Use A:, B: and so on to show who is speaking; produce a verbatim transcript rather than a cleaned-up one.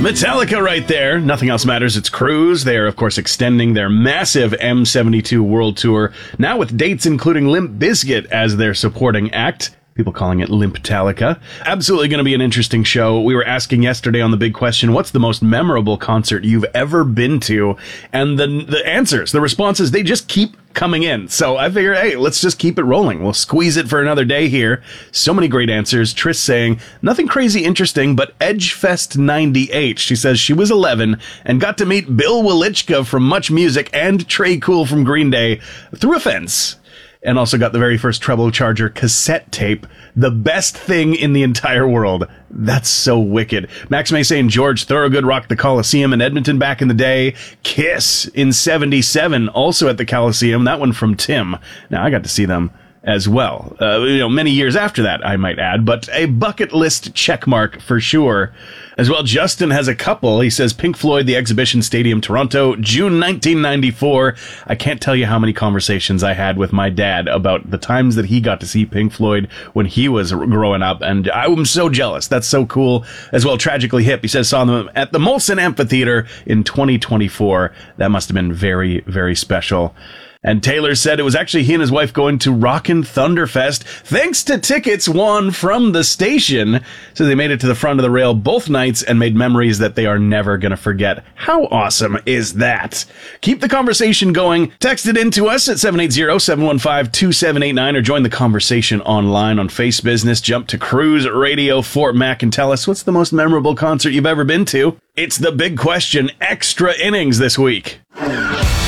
A: Metallica right there. Nothing else matters. It's Cruise. They are, of course, extending their massive M seventy-two World Tour, now with dates including Limp Bizkit as their supporting act. People calling it Limptalica. Absolutely going to be an interesting show. We were asking yesterday on The Big Question, what's the most memorable concert you've ever been to? And the the answers, the responses, they just keep coming in. So I figure, hey, let's just keep it rolling. We'll squeeze it for another day here. So many great answers. Triss saying, nothing crazy interesting, but Edgefest ninety-eight. She says she was eleven and got to meet Bill Welichka from Much Music and Trey Cool from Green Day through a fence. And also got the very first Treble Charger cassette tape. The best thing in the entire world. That's so wicked. Max May saying George Thorogood rocked the Coliseum in Edmonton back in the day. Kiss in seventy-seven, also at the Coliseum. That one from Tim. Now, I got to see them as well. Uh, you know, many years after that, I might add. But a bucket list check mark for sure. As well, Justin has a couple. He says Pink Floyd, the Exhibition Stadium, Toronto, June nineteen ninety-four. I can't tell you how many conversations I had with my dad about the times that he got to see Pink Floyd when he was growing up, and I'm so jealous. That's so cool. As well, Tragically Hip, he says saw them at the Molson Amphitheater in twenty twenty-four. That must have been very, very special. And Taylor said it was actually he and his wife going to Rockin' Thunderfest thanks to tickets won from the station. So they made it to the front of the rail both nights and made memories that they are never going to forget. How awesome is that? Keep the conversation going. Text it in to us at seven eight zero, seven one five, two seven eight nine or join the conversation online on Face Business. Jump to Cruise Radio Fort Mac and tell us what's the most memorable concert you've ever been to. It's The Big Question Extra Innings this week.